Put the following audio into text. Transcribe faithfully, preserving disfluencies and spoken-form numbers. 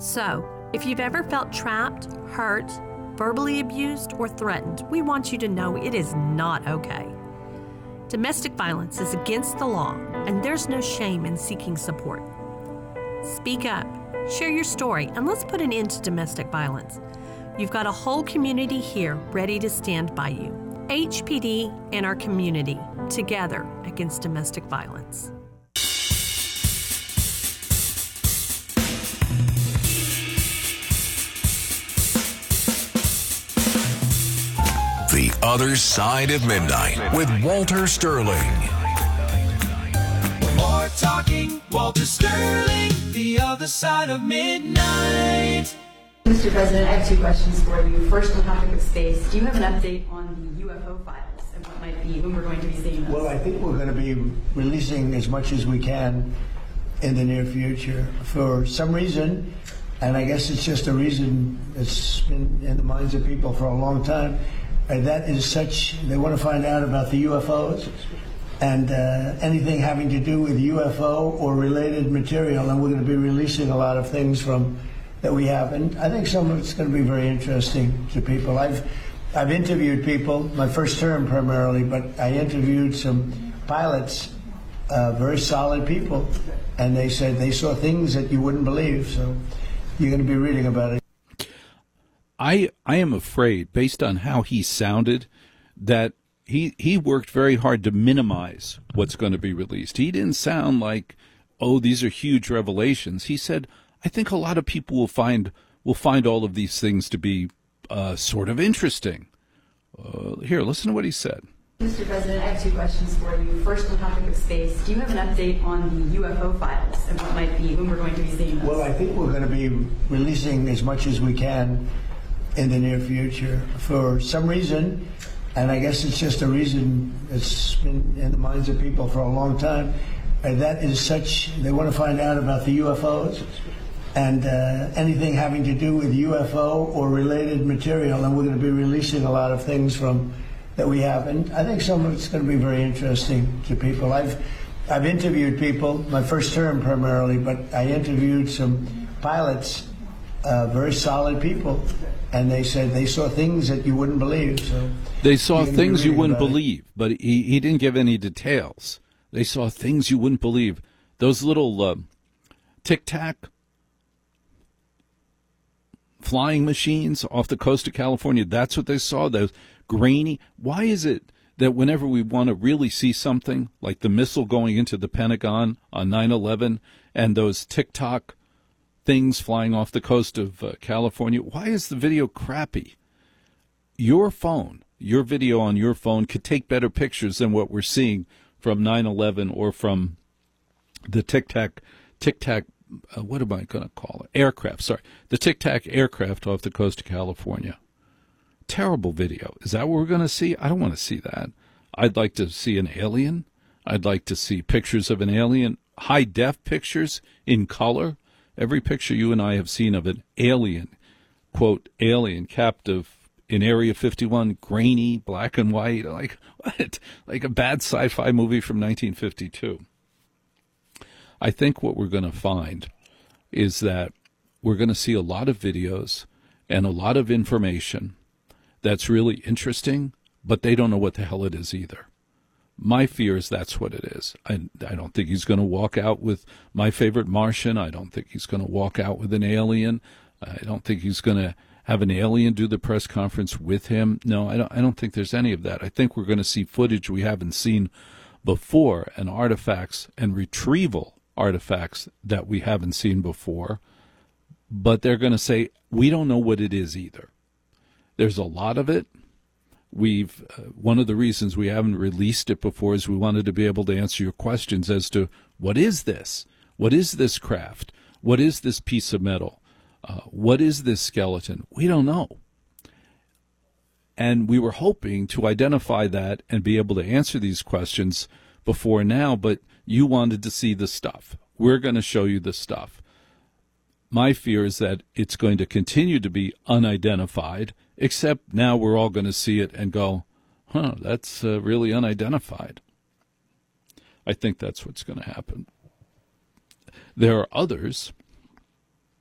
So, if you've ever felt trapped, hurt, verbally abused, or threatened, we want you to know it is not okay. Domestic violence is against the law, and there's no shame in seeking support. Speak up, share your story, and let's put an end to domestic violence. You've got a whole community here ready to stand by you. H P D and our community, together against domestic violence. The Other Side of Midnight with Walter Sterling. More talking, Walter Sterling, The Other Side of Midnight. Mister President, I have two questions for you. First, on the topic of space, do you have an update on the U F O files and what might be, when we're going to be seeing those? Well, I think we're going to be releasing as much as we can in the near future. For some reason, and I guess it's just a reason that's been in the minds of people for a long time, and that is such, they want to find out about the U F Os and uh, anything having to do with U F O or related material, and we're going to be releasing a lot of things from that we have, and I think some of it's going to be very interesting to people. I've I've interviewed people, my first term primarily, but I interviewed some pilots, uh, very solid people, and they said they saw things that you wouldn't believe, so you're going to be reading about it. I I am afraid, based on how he sounded, that he he worked very hard to minimize what's going to be released. He didn't sound like, oh, these are huge revelations. He said, I think a lot of people will find will find all of these things to be uh, sort of interesting. Uh, here, listen to what he said. Mister President, I have two questions for you. First, on the topic of space, do you have an update on the U F O files and what might be, when we're going to be seeing those? Well, I think we're going to be releasing as much as we can in the near future. For some reason, and I guess it's just a reason that's been in the minds of people for a long time, and that is such, they want to find out about the U F Os and uh, anything having to do with U F O or related material, and we're going to be releasing a lot of things from that we have, and I think some of it's going to be very interesting to people. I've I've interviewed people, my first term primarily, but I interviewed some pilots, uh, very solid people, and they said they saw things that you wouldn't believe. So they saw things you wouldn't about it. believe, but he, he didn't give any details. They saw things you wouldn't believe. Those little uh, tic-tac flying machines off the coast of California, that's what they saw, those grainy. Why is it that whenever we want to really see something, like the missile going into the Pentagon on nine eleven and those tic-tac things flying off the coast of uh, California, why is the video crappy? Your phone, your video on your phone could take better pictures than what we're seeing from nine eleven or from the tic-tac, tic-tac, uh, what am I going to call it? Aircraft, sorry. The tic-tac aircraft off the coast of California. Terrible video. Is that what we're going to see? I don't want to see that. I'd like to see an alien. I'd like to see pictures of an alien, high-def pictures in color. Every picture you and I have seen of an alien, quote, alien captive in Area fifty-one, grainy, black and white, like what? Like a bad sci-fi movie from nineteen fifty-two. I think what we're going to find is that we're going to see a lot of videos and a lot of information that's really interesting, but they don't know what the hell it is either. My fear is that's what it is. I, I don't think he's going to walk out with My Favorite Martian. I don't think he's going to walk out with an alien. I don't think he's going to have an alien do the press conference with him. No, I don't, I don't think there's any of that. I think we're going to see footage we haven't seen before, and artifacts and retrieval artifacts that we haven't seen before. But they're going to say, we don't know what it is either. There's a lot of it. We've uh, one of the reasons we haven't released it before is we wanted to be able to answer your questions as to what is this? What is this craft? What is this piece of metal? Uh, what is this skeleton? We don't know. And we were hoping to identify that and be able to answer these questions before now, but you wanted to see the stuff. We're going to show you the stuff. My fear is that it's going to continue to be unidentified, except now we're all going to see it and go, huh, that's uh, really unidentified. I think that's what's going to happen. There are others